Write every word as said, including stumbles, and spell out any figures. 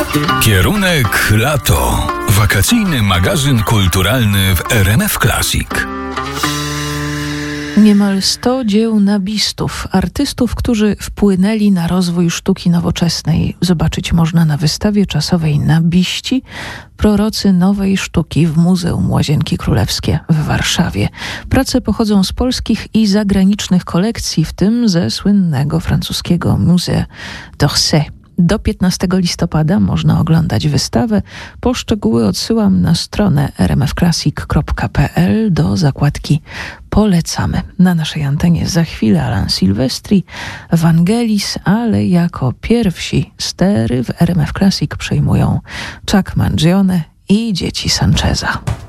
Kierunek lato. Wakacyjny magazyn kulturalny w R M F Classic. Niemal sto dzieł nabistów, artystów, którzy wpłynęli na rozwój sztuki nowoczesnej. Zobaczyć można na wystawie czasowej Nabiści, prorocy nowej sztuki w Muzeum Łazienki Królewskie w Warszawie. Prace pochodzą z polskich i zagranicznych kolekcji, w tym ze słynnego francuskiego Musée d'Orsay. Do piętnastego listopada można oglądać wystawę. Po szczegóły odsyłam na stronę r m f classic kropka p l do zakładki Polecamy. Na naszej antenie za chwilę Alan Silvestri, Vangelis, ale jako pierwsi stery w R M F Classic przejmują Chuck Mangione i dzieci Sancheza.